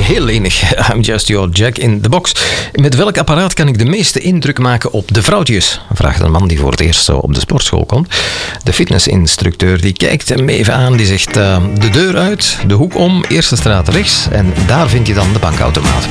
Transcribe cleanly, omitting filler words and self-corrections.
heel lenig. I'm just your Jack in the box. Met welk apparaat kan ik de meeste indruk maken op de vrouwtjes? Vraagt een man die voor het eerst zo op de sportschool komt. De fitnessinstructeur die kijkt hem even aan. Die zegt de deur uit, de hoek om, eerste straat rechts. En daar vind je dan de bankautomaat.